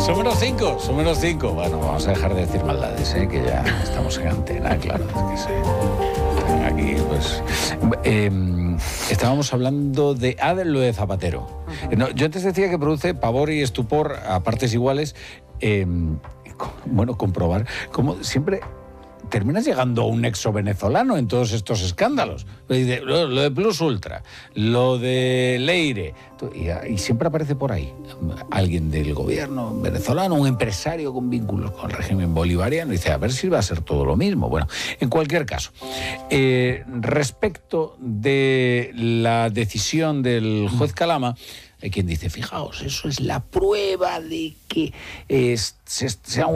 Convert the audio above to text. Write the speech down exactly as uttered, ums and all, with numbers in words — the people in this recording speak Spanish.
Son menos cinco, son menos cinco. Bueno, vamos a dejar de decir maldades, ¿eh? Que ya estamos en antena, claro. Es que sí. Aquí, pues... Eh, estábamos hablando de... Ah, de lo de Zapatero. Uh-huh. No, yo antes decía que produce pavor y estupor a partes iguales. Eh, bueno, comprobar cómo siempre... terminas llegando a un nexo venezolano en todos estos escándalos. Lo de Plus Ultra, lo de Leire, y, y siempre aparece por ahí alguien del gobierno venezolano, un empresario con vínculos con el régimen bolivariano, y dice, a ver si va a ser todo lo mismo. Bueno, en cualquier caso, eh, respecto de la decisión del juez Calama, hay quien dice, fijaos, eso es la prueba de que eh, se, se ha